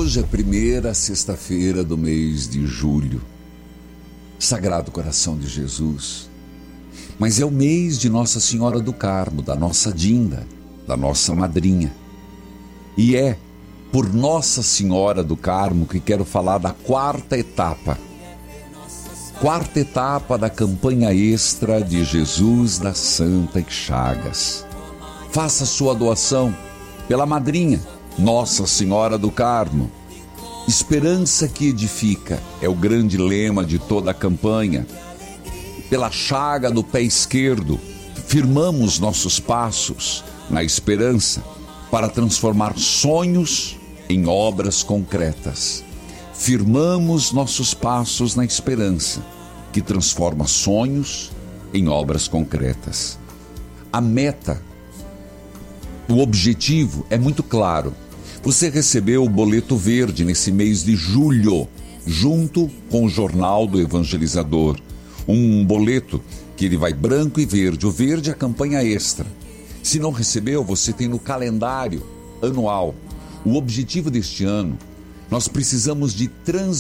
Hoje é a primeira sexta-feira do mês de julho. Sagrado Coração de Jesus. Mas é o mês de Nossa Senhora do Carmo, da nossa Dinda, da nossa madrinha. E é por Nossa Senhora do Carmo que quero falar da quarta etapa. Quarta etapa da campanha extra de Jesus das Santas Chagas. Faça sua doação pela madrinha, Nossa Senhora do Carmo. Esperança que edifica é o grande lema de toda a campanha. Pela chaga do pé esquerdo, firmamos nossos passos na esperança para transformar sonhos em obras concretas. Firmamos nossos passos na esperança, que transforma sonhos em obras concretas. A meta, o objetivo é muito claro. Você recebeu o boleto verde nesse mês de julho, junto com o Jornal do Evangelizador. Um boleto que ele vai branco e verde. O verde é a campanha extra. Se não recebeu, você tem no calendário anual. O objetivo deste ano, nós precisamos de